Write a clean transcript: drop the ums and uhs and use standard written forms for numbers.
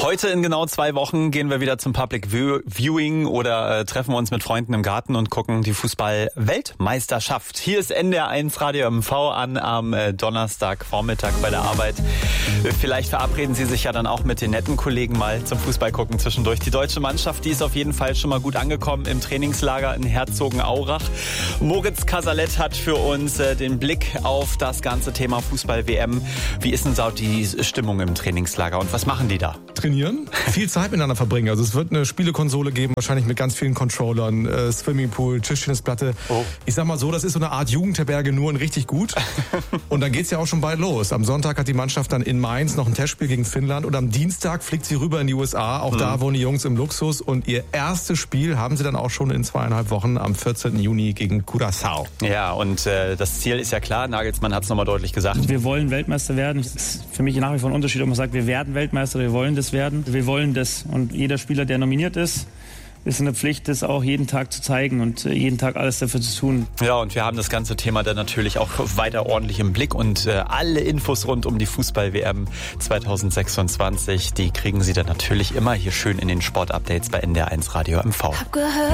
Heute in genau 2 Wochen gehen wir wieder zum Public Viewing oder treffen wir uns mit Freunden im Garten und gucken die Fußball-Weltmeisterschaft. Hier ist NDR1 Radio MV an am Donnerstagvormittag bei der Arbeit. Vielleicht verabreden Sie sich ja dann auch mit den netten Kollegen mal zum Fußball gucken zwischendurch. Die deutsche Mannschaft, die ist auf jeden Fall schon mal gut angekommen im Trainingslager in Herzogenaurach. Moritz Casalet hat für uns den Blick auf das ganze Thema Fußball-WM. Wie ist denn so die Stimmung im Trainingslager und was machen die da? Trainieren, viel Zeit miteinander verbringen. Also es wird eine Spielekonsole geben, wahrscheinlich mit ganz vielen Controllern, Swimmingpool, Tischtennisplatte. Oh. Ich sag mal so, das ist so eine Art Jugendherberge, nur in richtig gut. Und dann geht's ja auch schon bald los. Am Sonntag hat die Mannschaft dann in Mainz noch ein Testspiel gegen Finnland und am Dienstag fliegt sie rüber in die USA. Auch da wohnen die Jungs im Luxus und ihr erstes Spiel haben sie dann auch schon in 2,5 Wochen am 14. Juni gegen Curaçao. Ja, und das Ziel ist ja klar, Nagelsmann hat es nochmal deutlich gesagt. Wir wollen Weltmeister werden. Es ist für mich nach wie vor ein Unterschied, ob man sagt, wir werden Weltmeister, wir wollen das werden. Wir wollen das. Und jeder Spieler, der nominiert ist eine Pflicht, das auch jeden Tag zu zeigen und jeden Tag alles dafür zu tun. Ja, und wir haben das ganze Thema dann natürlich auch weiter ordentlich im Blick und alle Infos rund um die Fußball-WM 2026, die kriegen Sie dann natürlich immer hier schön in den Sportupdates bei NDR1 Radio MV.